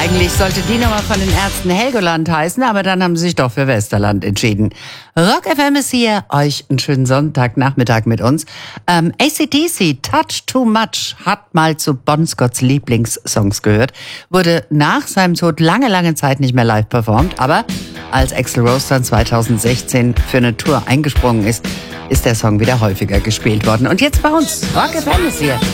Eigentlich sollte die Nummer von den Ärzten Helgoland heißen, aber dann haben sie sich doch für Westerland entschieden. Rock FM ist hier, euch einen schönen Sonntagnachmittag mit uns. AC/DC, Touch Too Much, hat mal zu Bon Scotts Lieblingssongs gehört, wurde nach seinem Tod lange Zeit nicht mehr live performt, aber als Axl Rose dann 2016 für eine Tour eingesprungen ist der Song wieder häufiger gespielt worden. Und jetzt bei uns, Rock FM ist hier.